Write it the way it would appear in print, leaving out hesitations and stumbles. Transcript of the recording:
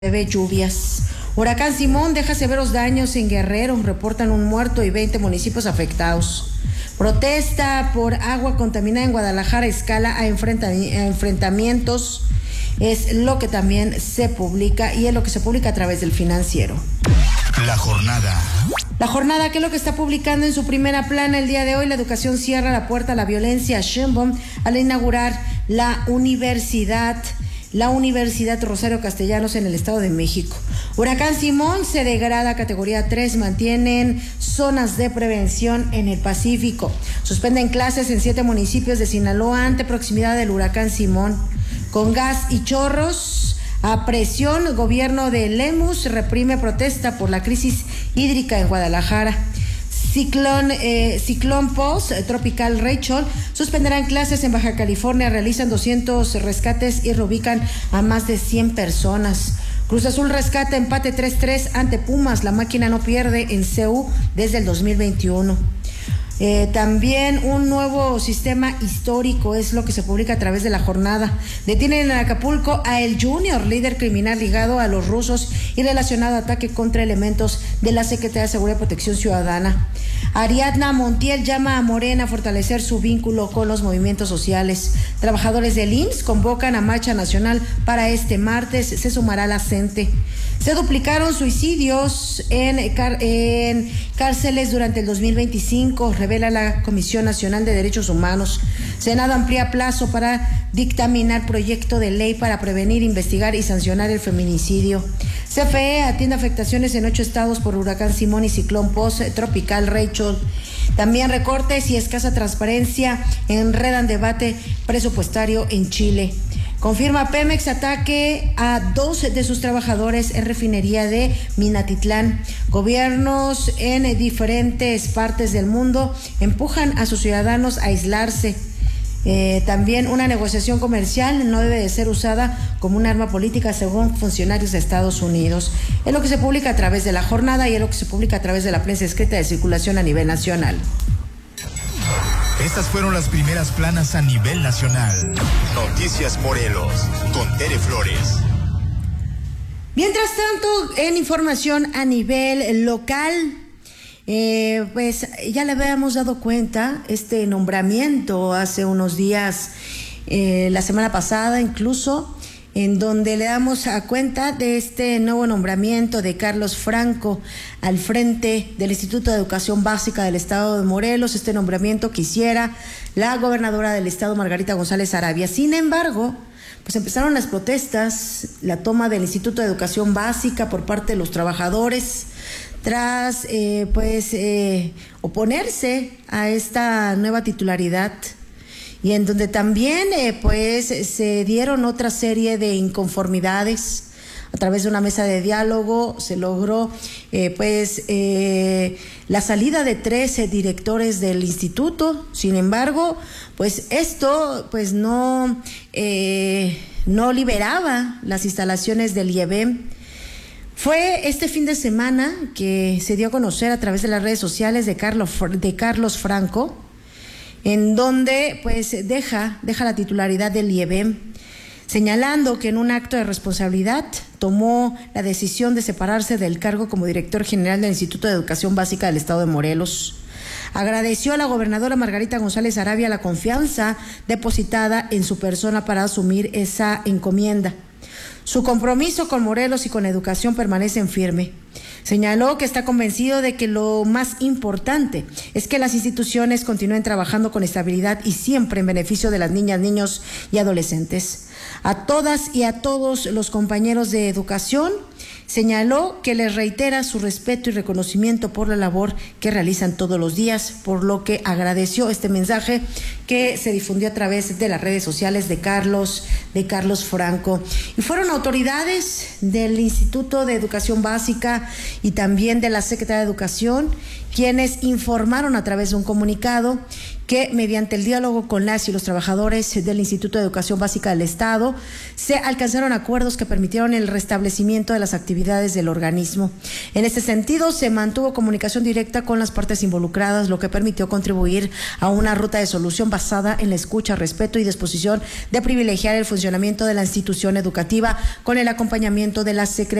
Prevé lluvias. Huracán Simón deja severos daños en Guerrero, reportan un muerto y 20 municipios afectados. Protesta por agua contaminada en Guadalajara escala a enfrentamientos, es lo que también se publica y es lo que se publica a través del Financiero. La jornada. La jornada, ¿qué es lo que está publicando en su primera plana el día de hoy? La educación cierra la puerta a la violencia a Sheinbaum al inaugurar la Universidad Rosario Castellanos en el Estado de México. Huracán Simón se degrada a categoría 3, mantienen zonas de prevención en el Pacífico. Suspenden clases en 7 municipios de Sinaloa ante proximidad del huracán Simón. Con gas y chorros a presión, el gobierno de Lemus reprime protesta por la crisis hídrica en Guadalajara. Ciclón post-tropical Rachel suspenderán clases en Baja California, realizan 200 rescates y reubican a más de 100 personas. Cruz Azul rescata empate 3-3 ante Pumas, la máquina no pierde en CU desde el 2021. También un nuevo sistema histórico es lo que se publica a través de la jornada. Detienen en Acapulco a El Junior, líder criminal ligado a los rusos y relacionado a ataque contra elementos de la Secretaría de Seguridad y Protección Ciudadana. Ariadna Montiel llama a Morena a fortalecer su vínculo con los movimientos sociales. Trabajadores del IMSS convocan a marcha nacional para este martes, se sumará la CENTE. Se duplicaron suicidios en cárceles durante el 2025, revela la Comisión Nacional de Derechos Humanos. Senado amplía plazo para dictaminar proyecto de ley para prevenir, investigar y sancionar el feminicidio. CFE atiende afectaciones en 8 estados por huracán Simón y ciclón post-tropical Rachel. También recortes y escasa transparencia enredan debate presupuestario en Chile. Confirma Pemex ataque a 2 de sus trabajadores en refinería de Minatitlán. Gobiernos en diferentes partes del mundo empujan a sus ciudadanos a aislarse. También una negociación comercial no debe de ser usada como un arma política según funcionarios de Estados Unidos. Es lo que se publica a través de la jornada y es lo que se publica a través de la prensa escrita de circulación a nivel nacional. Estas fueron las primeras planas a nivel nacional. Noticias Morelos, con Tere Flores. Mientras tanto, en información a nivel local, pues ya le habíamos dado cuenta este nombramiento hace unos días, la semana pasada incluso, en donde le damos a cuenta de este nuevo nombramiento de Carlos Franco al frente del Instituto de Educación Básica del Estado de Morelos, este nombramiento que hiciera la gobernadora del Estado, Margarita González Arabia. Sin embargo, pues empezaron las protestas, la toma del Instituto de Educación Básica por parte de los trabajadores, tras oponerse a esta nueva titularidad, y en donde también se dieron otra serie de inconformidades. A través de una mesa de diálogo se logró la salida de 13 directores del instituto. Sin embargo, pues esto no liberaba las instalaciones del IEBEM. Fue este fin de semana que se dio a conocer a través de las redes sociales de Carlos Franco, en donde pues deja la titularidad del IEBEM, señalando que en un acto de responsabilidad tomó la decisión de separarse del cargo como director general del Instituto de Educación Básica del Estado de Morelos. Agradeció a la gobernadora Margarita González Arabia la confianza depositada en su persona para asumir esa encomienda. Su compromiso con Morelos y con educación permanece firme. Señaló que está convencido de que lo más importante es que las instituciones continúen trabajando con estabilidad y siempre en beneficio de las niñas, niños y adolescentes. A todas y a todos los compañeros de educación, señaló que les reitera su respeto y reconocimiento por la labor que realizan todos los días, por lo que agradeció este mensaje que se difundió a través de las redes sociales de Carlos Franco. Y fueron autoridades del Instituto de Educación Básica y también de la Secretaría de Educación quienes informaron a través de un comunicado que mediante el diálogo con las y los trabajadores del Instituto de Educación Básica del Estado se alcanzaron acuerdos que permitieron el restablecimiento de las actividades del organismo. En este sentido, se mantuvo comunicación directa con las partes involucradas, lo que permitió contribuir a una ruta de solución bastante basada en la escucha, respeto y disposición de privilegiar el funcionamiento de la institución educativa con el acompañamiento de la Secretaría